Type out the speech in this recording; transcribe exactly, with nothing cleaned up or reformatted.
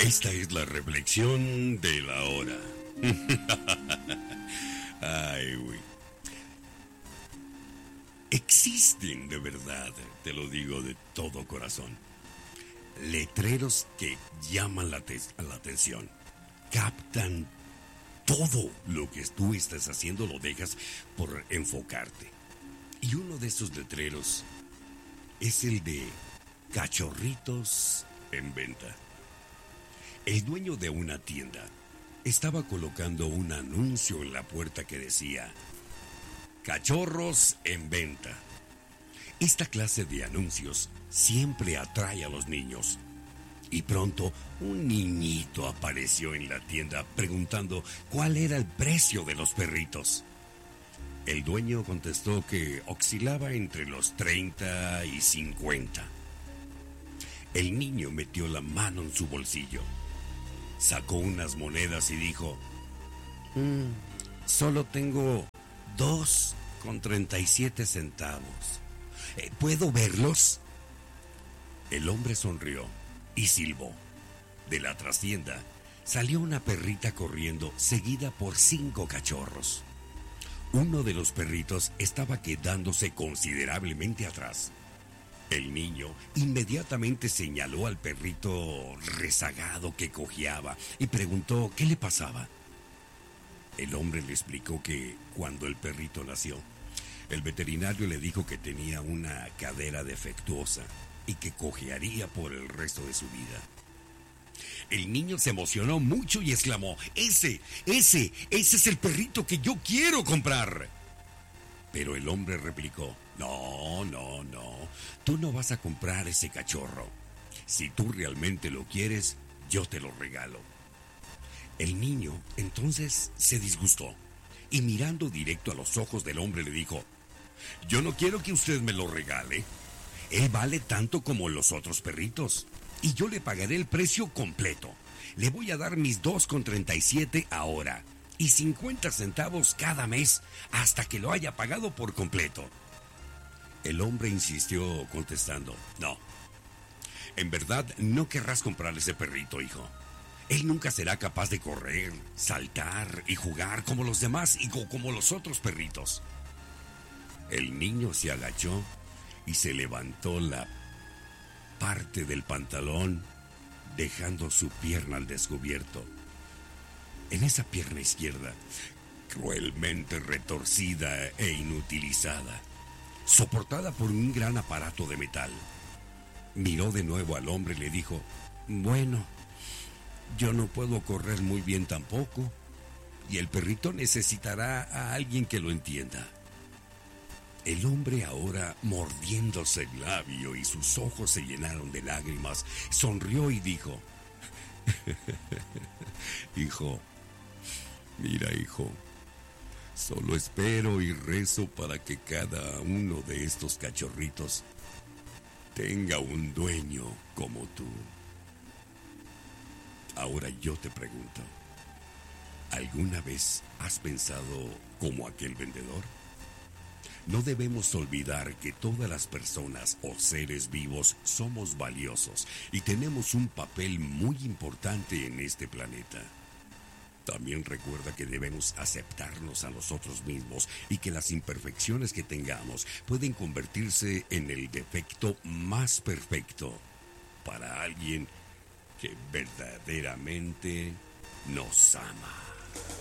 Esta es la reflexión de la hora. Ay, güey. Existen de verdad, te lo digo de todo corazón, letreros que llaman la, te- la atención, captan todo lo que tú estás haciendo, lo dejas por enfocarte. Y uno de esos letreros es el de cachorritos en venta. El dueño de una tienda estaba colocando un anuncio en la puerta que decía: cachorros en venta. Esta clase de anuncios siempre atrae a los niños. Y pronto un niñito apareció en la tienda preguntando cuál era el precio de los perritos. El dueño contestó que oscilaba entre los treinta y cincuenta. El niño metió la mano en su bolsillo, sacó unas monedas y dijo: "Mm, solo tengo dos con treinta y siete centavos. Eh, ¿Puedo verlos?". El hombre sonrió y silbó. De la trastienda salió una perrita corriendo, seguida por cinco cachorros. Uno de los perritos estaba quedándose considerablemente atrás. El niño inmediatamente señaló al perrito rezagado que cojeaba y preguntó qué le pasaba. El hombre le explicó que cuando el perrito nació, el veterinario le dijo que tenía una cadera defectuosa y que cojearía por el resto de su vida. El niño se emocionó mucho y exclamó: ¡Ese, ese, ese es el perrito que yo quiero comprar! Pero el hombre replicó: No, no, no, tú no vas a comprar ese cachorro. Si tú realmente lo quieres, yo te lo regalo. El niño entonces se disgustó y mirando directo a los ojos del hombre le dijo: Yo no quiero que usted me lo regale. Él vale tanto como los otros perritos y yo le pagaré el precio completo. Le voy a dar mis dos con treinta y siete ahora y cincuenta centavos cada mes hasta que lo haya pagado por completo. El hombre insistió contestando: No, en verdad no querrás comprar ese perrito, hijo. Él nunca será capaz de correr, saltar y jugar como los demás y como los otros perritos. El niño se agachó y se levantó la parte del pantalón, dejando su pierna al descubierto. En esa pierna izquierda, cruelmente retorcida e inutilizada, soportada por un gran aparato de metal, miró de nuevo al hombre y le dijo: Bueno, yo no puedo correr muy bien tampoco, y el perrito necesitará a alguien que lo entienda. El hombre, ahora mordiéndose el labio y sus ojos se llenaron de lágrimas, sonrió y dijo: Hijo, mira, hijo, solo espero y rezo para que cada uno de estos cachorritos tenga un dueño como tú. Ahora yo te pregunto, ¿alguna vez has pensado como aquel vendedor? No debemos olvidar que todas las personas o seres vivos somos valiosos y tenemos un papel muy importante en este planeta. También recuerda que debemos aceptarnos a nosotros mismos y que las imperfecciones que tengamos pueden convertirse en el defecto más perfecto para alguien que verdaderamente nos ama.